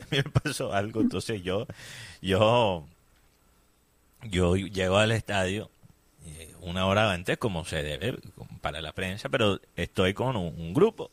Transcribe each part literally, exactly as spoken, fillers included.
mí me pasó algo. Entonces yo, yo, yo llego al estadio eh, una hora antes, como se debe, para la prensa, pero estoy con un, un grupo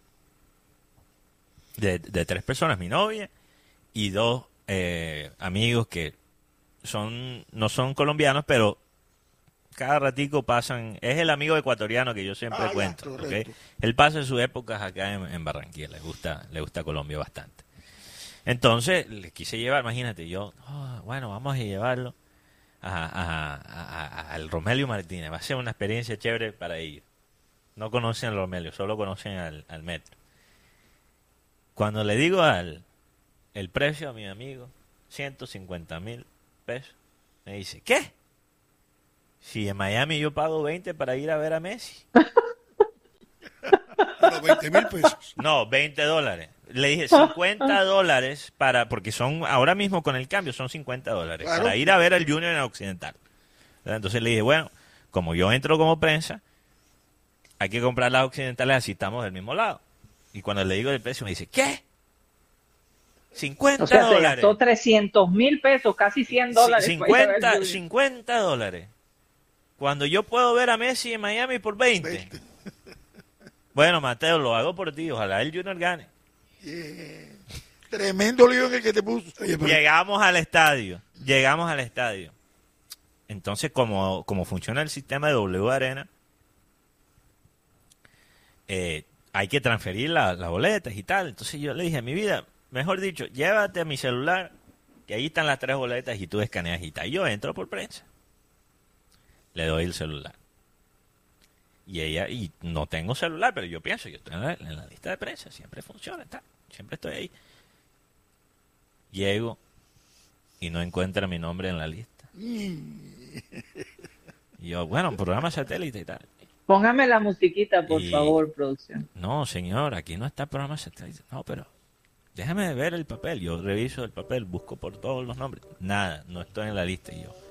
de, de tres personas, mi novia y dos eh, amigos que son no son colombianos, pero cada ratico pasan, es el amigo ecuatoriano que yo siempre ah, cuento, ya, ¿okay? Él pasa sus épocas acá en, en Barranquilla, le gusta, le gusta Colombia bastante. Entonces, le quise llevar, imagínate, yo, oh, bueno, vamos a llevarlo a, a, a, a, al Romelio Martínez, va a ser una experiencia chévere para ellos. No conocen al Romelio, solo conocen al, al Metro. Cuando le digo al el precio a mi amigo, ciento cincuenta mil pesos, me dice, ¿qué? Si en Miami yo pago veinte para ir a ver a Messi. Pero veinte mil pesos. No, veinte dólares. Le dije cincuenta dólares para, porque son, ahora mismo con el cambio son cincuenta dólares, Claro. para ir a ver al Junior en Occidental. Entonces le dije, bueno, como yo entro como prensa, hay que comprar las occidentales así estamos del mismo lado. Y cuando le digo el precio me dice, ¿qué? cincuenta O sea, se dólares. gastó trescientos mil pesos, casi cien dólares. Sí, para ir a ver cincuenta, Junior. cincuenta dólares. Cuando yo puedo ver a Messi en Miami por veinte. veinte. Bueno, Mateo, lo hago por ti. Ojalá el Junior gane. Yeah. Tremendo lío en el que te puso. Oye, pero- Llegamos al estadio. Llegamos al estadio. Entonces, como, como funciona el sistema de W Arena, eh, hay que transferir la- las boletas y tal. Entonces yo le dije, mi vida, mejor dicho, llévate a mi celular, que ahí están las tres boletas y tú escaneas y tal. Yo entro por prensa. Le doy el celular. Y ella, y no tengo celular, pero yo pienso, yo estoy en la, en la lista de prensa, siempre funciona, tal. Siempre estoy ahí. Llego y no encuentra mi nombre en la lista. Y yo, bueno, programa satélite y tal. Póngame la musiquita, por Y- favor, producción. No, señor, aquí no está programa satélite. No, pero déjame ver el papel. Yo reviso el papel, busco por todos los nombres. Nada, no estoy en la lista. Y yo,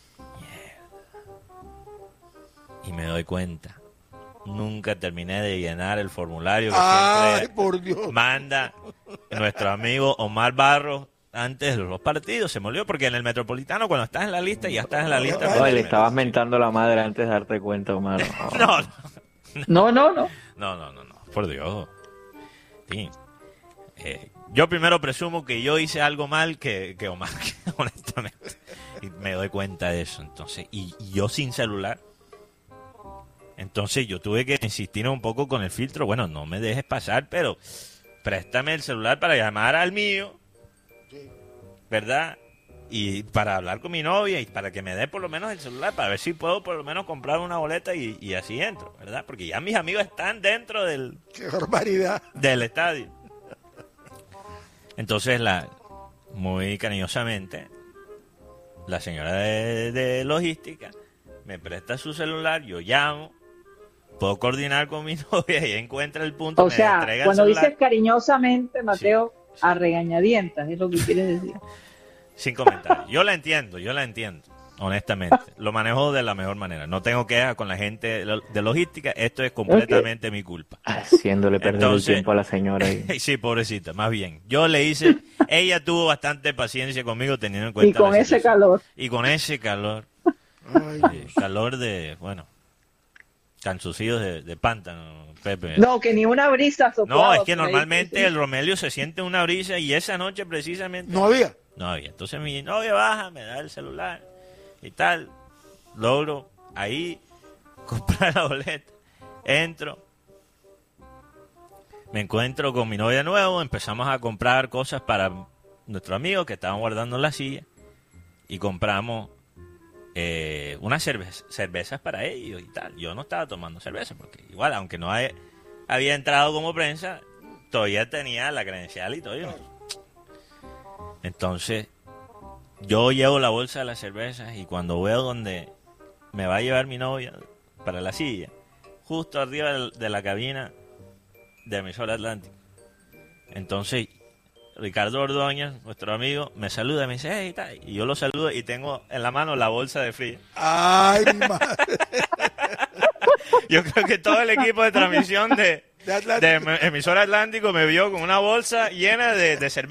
mierda. Y me doy cuenta. Nunca terminé de llenar el formulario que Ay, siempre por Dios. manda nuestro amigo Omar Barros antes de los partidos. Se me olvidó porque en el Metropolitano, cuando estás en la lista, ya estás en la lista. Ay, No, por le el- estabas mentando la madre antes de darte cuenta, Omar. No, No, no. no, no. No, no, no, no, por Dios. Sí. Eh, yo primero presumo que yo hice algo mal que, que Omar, que honestamente. Y me doy cuenta de eso. Entonces, y, y yo sin celular. Entonces yo tuve que insistir un poco con el filtro. Bueno, no me dejes pasar, pero préstame el celular para llamar al mío, ¿verdad? Y para hablar con mi novia y para que me dé por lo menos el celular, para ver si puedo por lo menos comprar una boleta y, y así entro, ¿verdad? Porque ya mis amigos están dentro del, Qué barbaridad. del estadio. Entonces, la muy cariñosamente, la señora de, de logística me presta su celular, yo llamo, puedo coordinar con mi novia y ella encuentra el punto, O me sea, entrega el cuando celular. dices cariñosamente, Mateo, Sí, sí. a regañadientas, es lo que quieres decir. Sin comentarios. Yo la entiendo, yo la entiendo, honestamente. Lo manejo de la mejor manera. No tengo quejas con la gente de lo- de logística, esto es completamente mi culpa. Haciéndole perder Entonces- el tiempo a la señora. ahí. Sí, pobrecita, más bien. Yo le hice, ella tuvo bastante paciencia conmigo teniendo en Y cuenta con la ese situación. calor. Y con ese calor, Ay, eh, calor de, bueno, cansucidos de, de pántano, Pepe. No, que ni una brisa soplaba. No, es que por ahí. normalmente el Romelio se siente una brisa y esa noche precisamente no había. no había. Entonces mi novia baja, me da el celular y tal. Logro ahí comprar la boleta. Entro. Me encuentro con mi novia de nuevo. Empezamos a comprar cosas para nuestro amigo que estaban guardando en la silla. Y compramos eh, unas cerve- cervezas para ellos y tal. Yo no estaba tomando cerveza porque igual, aunque no hay- había entrado como prensa, todavía tenía la credencial y todo. ¿no? Entonces, yo llevo la bolsa de las cervezas y cuando veo donde me va a llevar mi novia para la silla, justo arriba del- de la cabina de emisora Atlántico. Entonces, Ricardo Ordóñez, nuestro amigo, me saluda, me dice, hey, tal, y yo lo saludo y tengo en la mano la bolsa de fría. Ay, madre. Yo creo que todo el equipo de transmisión de, De Atlántico. de emisora Atlántico me vio con una bolsa llena de, de cerveza.